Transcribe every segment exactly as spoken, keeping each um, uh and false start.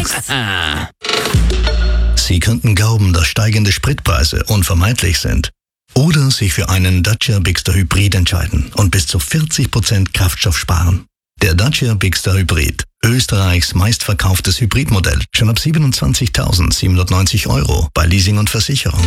nix. Sie könnten glauben, dass steigende Spritpreise unvermeidlich sind. Oder sich für einen Dacia Bigster Hybrid entscheiden und bis zu vierzig Prozent Kraftstoff sparen. Der Dacia Bigster Hybrid, Österreichs meistverkauftes Hybridmodell, schon ab siebenundzwanzigtausendsiebenhundertneunzig Euro bei Leasing und Versicherung.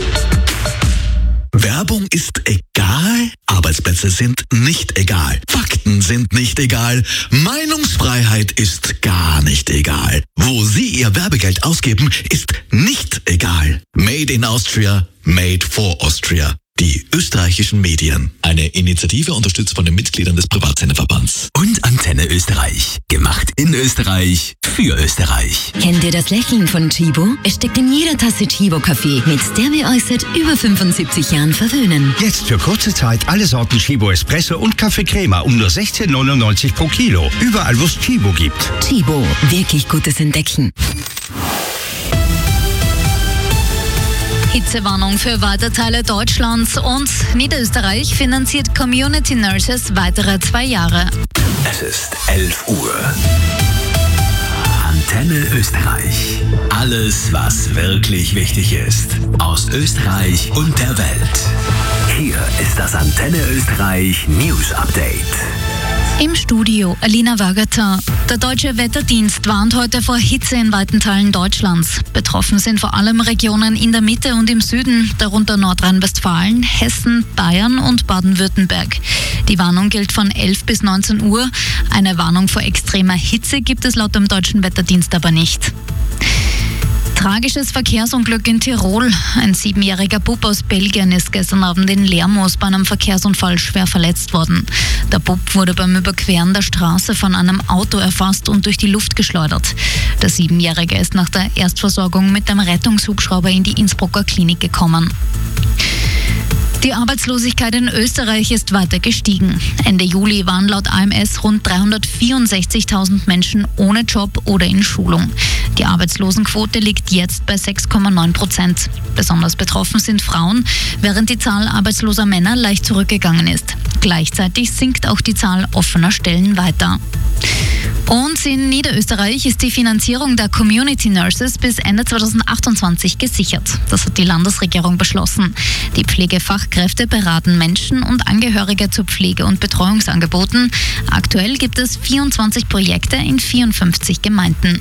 Werbung ist egal, Arbeitsplätze sind nicht egal, Fakten sind nicht egal, Meinungsfreiheit ist gar nicht egal. Wo Sie Ihr Werbegeld ausgeben, ist nicht egal. Made in Austria, made for Austria. Die österreichischen Medien. Eine Initiative unterstützt von den Mitgliedern des Privatsenderverbands. Und Antenne Österreich. Gemacht in Österreich, für Österreich. Kennt ihr das Lächeln von Chibo? Es steckt in jeder Tasse Chibo-Kaffee, mit der wir euch seit über fünfundsiebzig Jahren verwöhnen. Jetzt für kurze Zeit alle Sorten Chibo Espresso und Kaffee Crema um nur sechzehn neunundneunzig pro Kilo. Überall, wo es Chibo gibt. Chibo, wirklich gutes Entdecken. Hitzewarnung für weite Teile Deutschlands und Niederösterreich finanziert Community Nurses weitere zwei Jahre. Es ist elf Uhr. Antenne Österreich. Alles, was wirklich wichtig ist. Aus Österreich und der Welt. Hier ist das Antenne Österreich News Update. Im Studio Alina Wagater. Der Deutsche Wetterdienst warnt heute vor Hitze in weiten Teilen Deutschlands. Betroffen sind vor allem Regionen in der Mitte und im Süden, darunter Nordrhein-Westfalen, Hessen, Bayern und Baden-Württemberg. Die Warnung gilt von elf bis neunzehn Uhr. Eine Warnung vor extremer Hitze gibt es laut dem Deutschen Wetterdienst aber nicht. Tragisches Verkehrsunglück in Tirol. Ein siebenjähriger Bub aus Belgien ist gestern Abend in Lermoos bei einem Verkehrsunfall schwer verletzt worden. Der Bub wurde beim Überqueren der Straße von einem Auto erfasst und durch die Luft geschleudert. Der Siebenjährige ist nach der Erstversorgung mit dem Rettungshubschrauber in die Innsbrucker Klinik gekommen. Die Arbeitslosigkeit in Österreich ist weiter gestiegen. Ende Juli waren laut A M S rund dreihundertvierundsechzigtausend Menschen ohne Job oder in Schulung. Die Arbeitslosenquote liegt jetzt bei sechs Komma neun Prozent. Besonders betroffen sind Frauen, während die Zahl arbeitsloser Männer leicht zurückgegangen ist. Gleichzeitig sinkt auch die Zahl offener Stellen weiter. Und in Niederösterreich ist die Finanzierung der Community Nurses bis Ende zweitausendachtundzwanzig gesichert. Das hat die Landesregierung beschlossen. Die Pflegefachkräfte beraten Menschen und Angehörige zu Pflege- und Betreuungsangeboten. Aktuell gibt es vierundzwanzig Projekte in vierundfünfzig Gemeinden.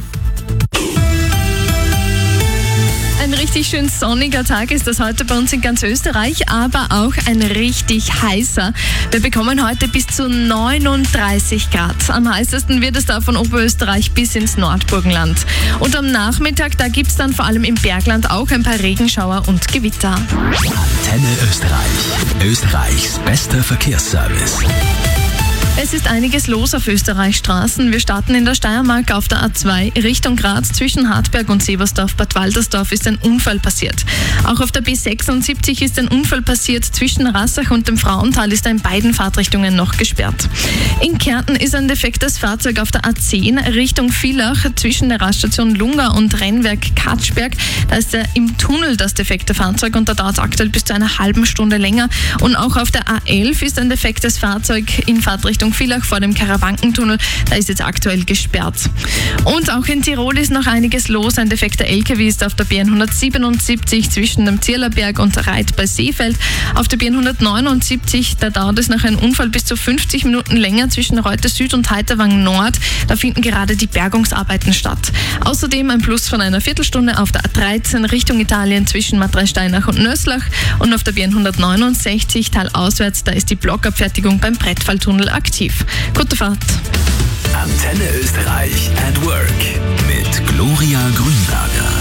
Ein richtig schön sonniger Tag ist das heute bei uns in ganz Österreich, aber auch ein richtig heißer. Wir bekommen heute bis zu neununddreißig Grad. Am heißesten wird es da von Oberösterreich bis ins Nordburgenland. Und am Nachmittag, da gibt es dann vor allem im Bergland auch ein paar Regenschauer und Gewitter. Antenne Österreich. Österreichs bester Verkehrsservice. Es ist einiges los auf Österreichs Straßen. Wir starten in der Steiermark auf der A zwei Richtung Graz. Zwischen Hartberg und Sebersdorf-Bad Waltersdorf ist ein Unfall passiert. Auch auf der B sechsundsiebzig ist ein Unfall passiert. Zwischen Rassach und dem Frauental ist er in beiden Fahrtrichtungen noch gesperrt. In Kärnten ist ein defektes Fahrzeug auf der A zehn Richtung Villach zwischen der Raststation Lunga und Rennwerk Katschberg. Da ist er im Tunnel das defekte Fahrzeug und da dauert es aktuell bis zu einer halben Stunde länger. Und auch auf der A elf ist ein defektes Fahrzeug in Fahrtrichtung Villach vor dem Karawankentunnel, da ist jetzt aktuell gesperrt. Und auch in Tirol ist noch einiges los. Ein defekter L K W ist auf der B hundertsiebenundsiebzig zwischen dem Zierlerberg und Reit bei Seefeld. Auf der B hundertneunundsiebzig, da dauert es nach einem Unfall bis zu fünfzig Minuten länger zwischen Reute Süd und Heiterwang Nord. Da finden gerade die Bergungsarbeiten statt. Außerdem ein Plus von einer Viertelstunde auf der A dreizehn Richtung Italien zwischen Madrei-Steinach und Nöslach. Und auf der B hundertneunundsechzig talauswärts, da ist die Blockabfertigung beim Brettfalltunnel aktiv. Gute Fahrt. Antenne Österreich at Work mit Gloria Grünberger.